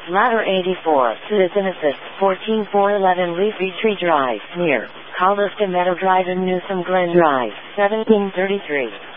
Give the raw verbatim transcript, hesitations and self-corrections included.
Ladder eighty-four, Citizen Assist, fourteen four eleven Leafy Tree Drive, near Caldista Meadow Drive and Newsom Glen Drive, seventeen thirty-three.